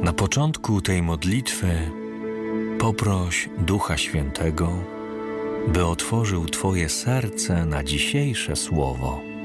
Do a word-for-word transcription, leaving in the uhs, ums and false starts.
Na początku tej modlitwy poproś Ducha Świętego, by otworzył Twoje serce na dzisiejsze słowo.